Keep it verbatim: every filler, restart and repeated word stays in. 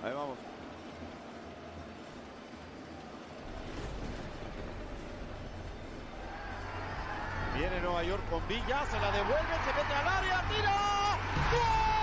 Ahí vamos. Viene Nueva York con Villa, se la devuelve, se mete al área, tira. ¡Gol!